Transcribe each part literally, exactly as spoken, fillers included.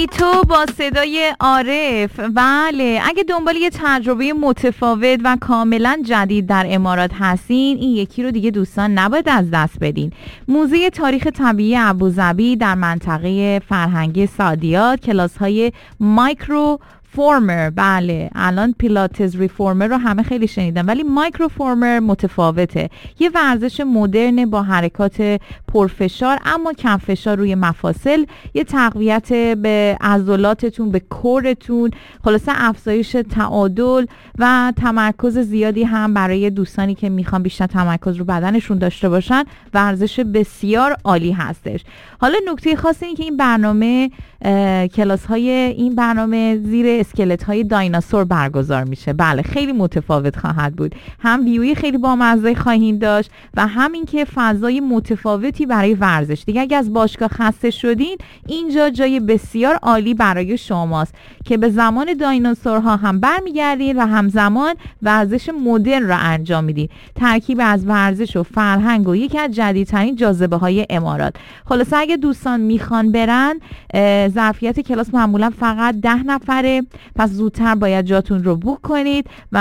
تو با صدای عارف. بله، اگه دنبال یه تجربه متفاوت و کاملا جدید در امارات هستین، این یکی رو دیگه دوستان نباید از دست بدین. موزه تاریخ طبیعی ابوظبی در منطقه فرهنگی سعدیات کلاس های مایکرو فورمر، بله الان پیلاتز ریفورمر رو همه خیلی شنیدن، ولی مایکرو فورمر متفاوته. یه ورزش مدرن با حرکات پرفشار اما کم فشار روی مفاصل، یه تقویت به عضلاتتون، به کورتون، خلاصه افزایش تعادل و تمرکز زیادی هم برای دوستانی که میخوان بیشتر تمرکز رو بدنشون داشته باشن. ورزش بسیار عالی هستش. حالا نکته خاص اینه که این برنامه کلاس های این برنامه زیر اسکلت های دایناسور برگزار میشه. بله خیلی متفاوت خواهد بود، هم ویوی خیلی بامزه خواهید داشت و هم اینکه فضای متفاوتی برای ورزش. دیگه اگه از باشگاه خسته شدین، اینجا جای بسیار عالی برای شماست که به زمان دایناسورها هم برمیگردین و همزمان ورزش مدرن را انجام میدین. ترکیب از ورزش و فرهنگ و یکی از جدیدترین جاذبه های امارات. خلاصه اگه دوستان میخوان برن، ظرفیت کلاس معمولا فقط ده نفره، پس زودتر باید جاتون رو بوک کنید و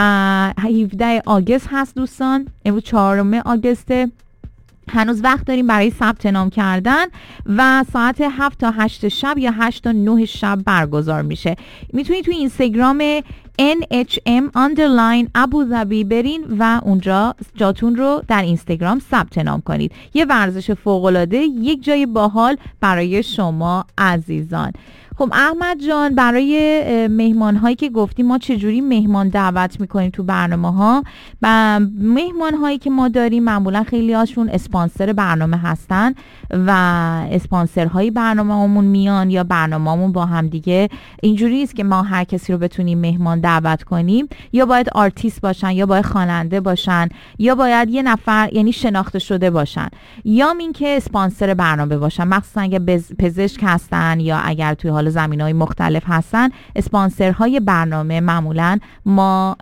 هفدهم آگوست هست دوستان، امروز چهارم آگوسته، هنوز وقت داریم برای ثبت نام کردن و ساعت هفت تا هشت شب یا هشت تا نه شب برگزار میشه. میتونید توی اینستاگرام ان اچ ام underline ابوظبی برین و اونجا جاتون رو در اینستاگرام ثبت نام کنید. یه ورزش فوق‌العاده، یک جای باحال برای شما عزیزان. خب احمد جان، برای مهمان هایی که گفتیم ما چجوری مهمان دعوت میکنیم تو برنامه ها؟ و مهمان هایی که ما داریم معمولا خیلی هاشون اسپانسر برنامه هستن و اسپانسر های برنامه همون میان یا برنامه همون با هم دیگه. اینجوری است که ما هر کسی رو بتونیم مهمان دعوت کنیم، یا باید آرتیست باشن، یا باید خواننده باشن، یا باید یه نفر یعنی شناخته شده باشن، یا این که اسپانسر برنامه باشن. مخصوصا اگه پزشک هستن یا اگر توی حال زمینه‌های مختلف هستن، اسپانسرهای برنامه معمولاً ما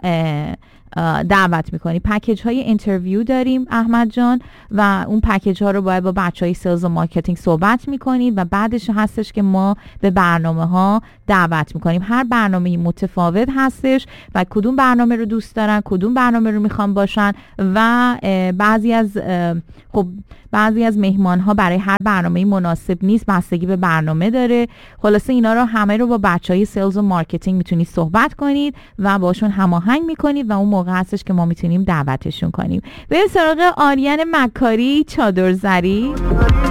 دعوت میکنیم. پکیج های اینترویو داریم احمد جان و اون پکیج ها رو باید با بچه های سیلز و مارکتینگ صحبت میکنید و بعدش هستش که ما به برنامه ها دعوت میکنیم. هر برنامه متفاوت هستش و کدوم برنامه رو دوست دارن، کدوم برنامه رو میخوان باشن و بعضی از خب بعضی از مهمان ها برای هر برنامه مناسب نیست، بستگی به برنامه داره. خلاصه اینا رو همه رو با بچه های سیلز و مارکتینگ میتونید صحبت کنید و باشون هماهنگ میکنید و اون موقع هستش که ما میتونیم دعوتشون کنیم. بریم سراغ آریان مکاری چادرزری.